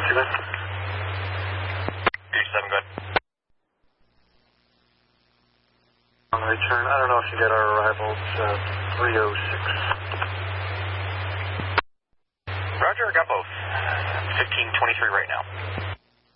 Good. 27, good. On return, I don't know if you got our arrival. It's 306. Roger, I got both. 1523 right now.